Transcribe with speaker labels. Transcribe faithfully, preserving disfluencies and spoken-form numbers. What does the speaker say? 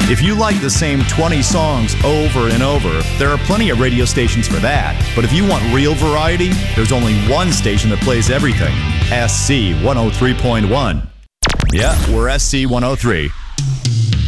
Speaker 1: If you like the same twenty songs over and over, there are plenty of radio stations for that. But if you want real variety, there's only one station that plays everything. S C one oh three point one. Yeah, we're S C one oh three.